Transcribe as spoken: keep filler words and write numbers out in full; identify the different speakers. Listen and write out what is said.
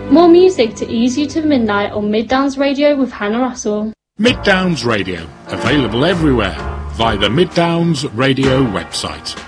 Speaker 1: More music to ease you to midnight on Mid Downs Radio with Hannah Russell.
Speaker 2: Mid Downs Radio, available everywhere via the Mid Downs Radio website.